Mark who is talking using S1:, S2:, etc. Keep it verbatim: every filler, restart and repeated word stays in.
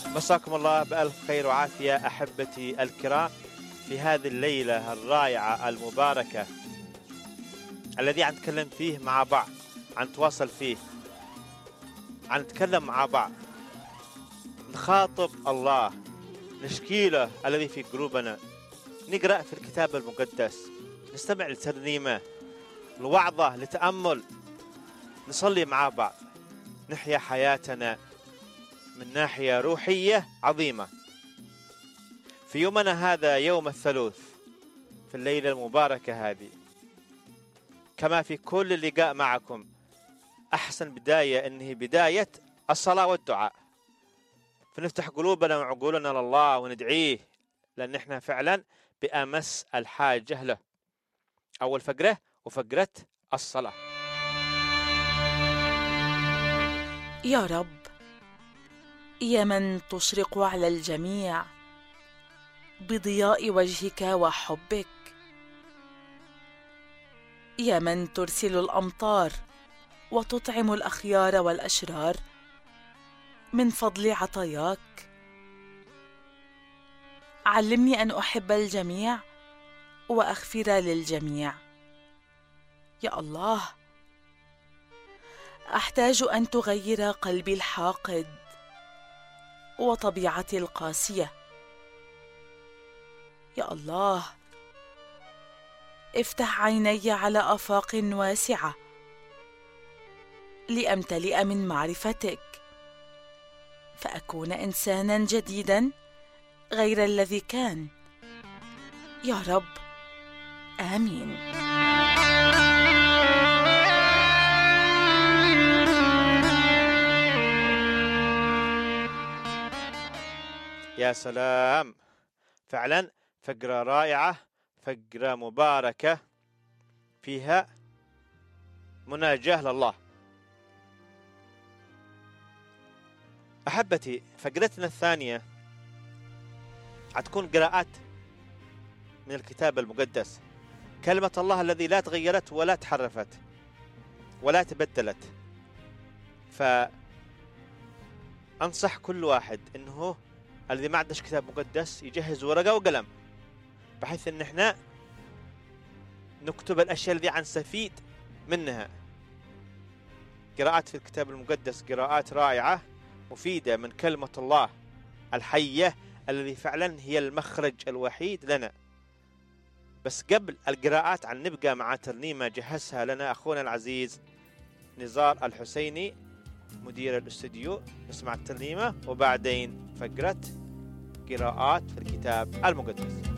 S1: مساكم الله بألف خير وعافية أحبتي الكرام في هذه الليلة الرائعة المباركة الذي عن نتكلم فيه مع بعض، عن نتواصل فيه، عن نتكلم مع بعض، نخاطب الله، نشكي له الذي في قلوبنا، نقرأ في الكتاب المقدس، نستمع لترنيمة، الوعظة، لتأمل، نصلي مع بعض، نحيا حياتنا من ناحية روحية عظيمة. في يومنا هذا يوم الثلاث، في الليلة المباركة هذه، كما في كل لقاء معكم، أحسن بداية إنه بداية الصلاة والدعاء، فنفتح قلوبنا وعقولنا لله وندعيه، لأن إحنا فعلا بأمس الحاجة له. أول فقرة وفقرة الصلاة.
S2: يا رب، يا من تشرق على الجميع بضياء وجهك وحبك، يا من ترسل الأمطار وتطعم الأخيار والأشرار من فضل عطاياك، علمني أن أحب الجميع وأغفر للجميع. يا الله، أحتاج أن تغير قلبي الحاقد وطبيعتي القاسية. يا الله، افتح عيني على آفاق واسعة لأمتلئ من معرفتك، فأكون إنسانا جديدا غير الذي كان. يا رب، آمين.
S1: يا سلام، فعلا فقرة رائعة، فقرة مباركة فيها مناجاة لله. أحبتي، فقرتنا الثانية هتكون قراءات من الكتاب المقدس، كلمة الله الذي لا تغيرت ولا تحرفت ولا تبدلت. فأنصح كل واحد إنه الذي ما عندش كتاب مقدس يجهز ورقة وقلم، بحيث إن إحنا نكتب الأشياء التي عنستفيد منها. قراءات في الكتاب المقدس قراءات رائعة مفيدة من كلمة الله الحية الذي فعلا هي المخرج الوحيد لنا. بس قبل القراءات عن نبقى مع ترنيمة جهزها لنا أخونا العزيز نزار الحسيني مدير الاستوديو. نسمع الترنيمة وبعدين فقرة قراءات في الكتاب المقدس.